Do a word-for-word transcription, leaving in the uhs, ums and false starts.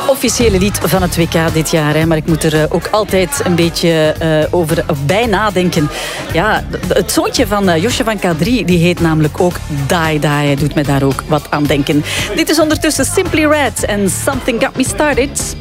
officiële lied van het W K dit jaar. Hè. Maar ik moet er uh, ook altijd een beetje uh, over bij nadenken. Ja, het zoontje van uh, Josje van K drie, die heet namelijk ook Die Die. Hij doet me daar ook wat aan denken. Dit is ondertussen Simply Red en Something Got Me Started.